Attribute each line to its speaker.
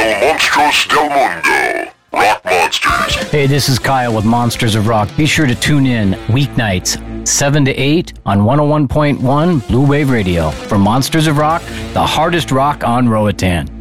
Speaker 1: Monstros del Mundo. Rock Monsters.
Speaker 2: Hey, this is Kyle with Monsters of Rock. Be sure to tune in weeknights, 7 to 8 on 101.1 Blue Wave Radio for Monsters of Rock, the hardest rock on Roatan.